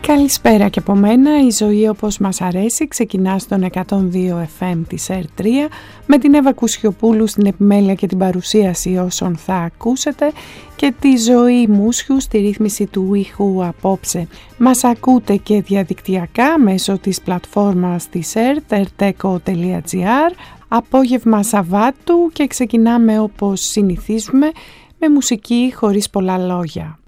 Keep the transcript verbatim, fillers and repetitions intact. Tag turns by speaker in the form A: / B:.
A: Καλησπέρα και από μένα, η ζωή όπως μας αρέσει ξεκινά στον εκατόν δύο εφ εμ της ερ τρία με την Εύα Κουσιοπούλου στην επιμέλεια και την παρουσίαση όσων θα ακούσετε και τη Ζωή Μούσιου στη ρύθμιση του ήχου απόψε. Μας ακούτε και διαδικτυακά μέσω της πλατφόρμας της ερ, ερτέκο τελεία τζι άρ, απόγευμα Σαββάτου και ξεκινάμε όπως συνηθίζουμε με μουσική χωρίς πολλά λόγια.